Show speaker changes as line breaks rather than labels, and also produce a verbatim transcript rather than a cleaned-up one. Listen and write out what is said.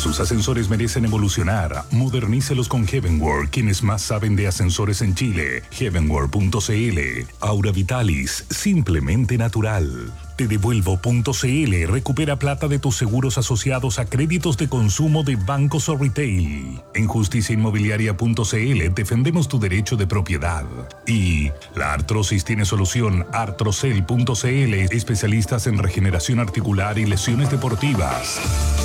Sus ascensores merecen evolucionar. Modernícelos con Heavenworld, quienes más saben de ascensores en Chile. heavenworld punto c l. Aura Vitalis, simplemente natural. Te devuelvo punto c l. Recupera plata de tus seguros asociados a créditos de consumo de bancos o retail. En justicia inmobiliaria punto c l defendemos tu derecho de propiedad. Y la artrosis tiene solución. artrocel punto c l. Especialistas en regeneración articular y lesiones deportivas.